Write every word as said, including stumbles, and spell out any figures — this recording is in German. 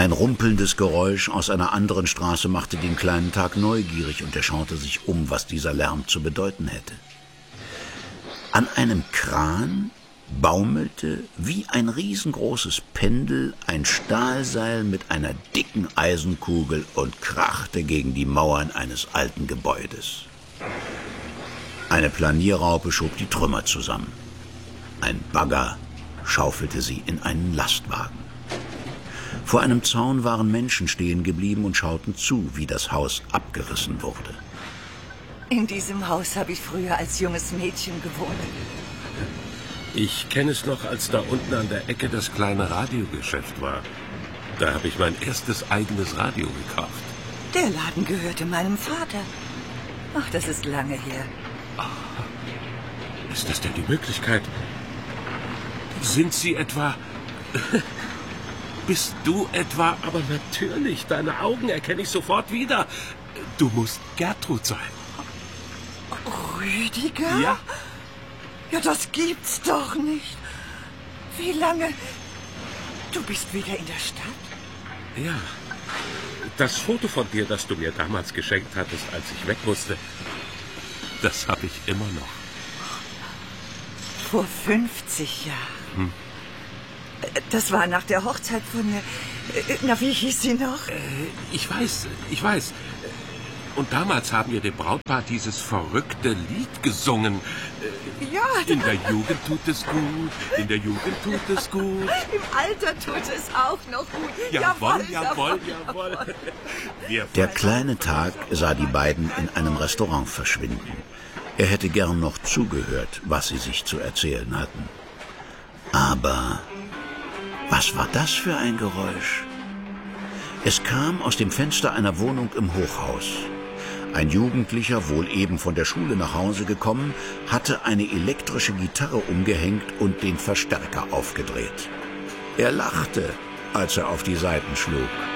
Ein rumpelndes Geräusch aus einer anderen Straße machte den kleinen Tag neugierig und er schaute sich um, was dieser Lärm zu bedeuten hätte. An einem Kran baumelte wie ein riesengroßes Pendel ein Stahlseil mit einer dicken Eisenkugel und krachte gegen die Mauern eines alten Gebäudes. Eine Planierraupe schob die Trümmer zusammen. Ein Bagger schaufelte sie in einen Lastwagen. Vor einem Zaun waren Menschen stehen geblieben und schauten zu, wie das Haus abgerissen wurde. In diesem Haus habe ich früher als junges Mädchen gewohnt. Ich kenne es noch, als da unten an der Ecke das kleine Radiogeschäft war. Da habe ich mein erstes eigenes Radio gekauft. Der Laden gehörte meinem Vater. Ach, das ist lange her. Ist das denn die Möglichkeit? Sind Sie etwa... Bist du etwa... Aber natürlich, deine Augen erkenne ich sofort wieder. Du musst Gertrud sein. Rüdiger? Ja. Ja, das gibt's doch nicht. Wie lange? Du bist wieder in der Stadt? Ja. Das Foto von dir, das du mir damals geschenkt hattest, als ich weg musste, das habe ich immer noch. Vor fünfzig Jahren. Hm. Das war nach der Hochzeit von... Na, wie hieß sie noch? Äh, ich weiß, ich weiß. Und damals haben wir dem Brautpaar dieses verrückte Lied gesungen. Ja. In der Jugend tut es gut, in der Jugend tut es gut. Im Alter tut es auch noch gut. Jawohl, jawohl, jawohl. jawohl. Der kleine Tag sah die beiden in einem Restaurant verschwinden. Er hätte gern noch zugehört, was sie sich zu erzählen hatten. Aber was war das für ein Geräusch? Es kam aus dem Fenster einer Wohnung im Hochhaus. Ein Jugendlicher, wohl eben von der Schule nach Hause gekommen, hatte eine elektrische Gitarre umgehängt und den Verstärker aufgedreht. Er lachte, als er auf die Saiten schlug.